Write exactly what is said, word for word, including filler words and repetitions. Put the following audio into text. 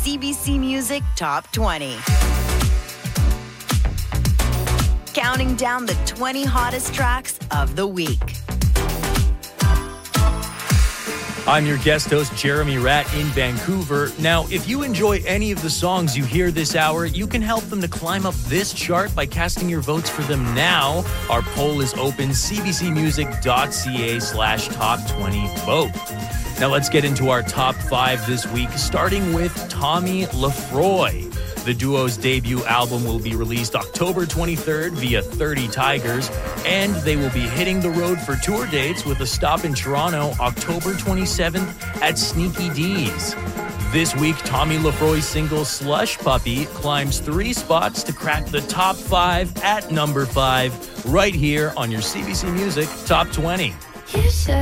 C B C Music Top twenty. Counting down the twenty hottest tracks of the week. I'm your guest host, Jeremy Ratt in Vancouver. Now, if you enjoy any of the songs you hear this hour, you can help them to climb up this chart by casting your votes for them now. Our poll is open, cbcmusic.ca slash top 20 vote. Now let's get into our top five this week, starting with Tommy Lefroy. The duo's debut album will be released October twenty-third via thirty Tigers, and they will be hitting the road for tour dates with a stop in Toronto October twenty-seventh at Sneaky D's. This week, Tommy Lefroy's single Slush Puppy climbs three spots to crack the top five at number five, right here on your C B C Music Top twenty.